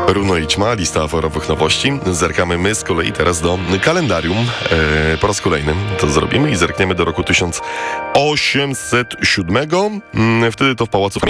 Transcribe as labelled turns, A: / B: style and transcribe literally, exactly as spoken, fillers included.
A: Runo i Ćma, lista aforowych nowości. Zerkamy my z kolei teraz do kalendarium. E, po raz kolejny to zrobimy i zerkniemy do roku tysiąc osiemset siódmego. Mm, wtedy to w Pałacu